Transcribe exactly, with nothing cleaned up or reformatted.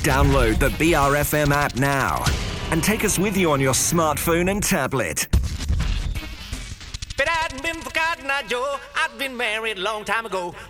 Download the B R F M app now and take us with you on your smartphone and tablet. But I hadn't been forgotten, I Joe. I'd been married a long time ago.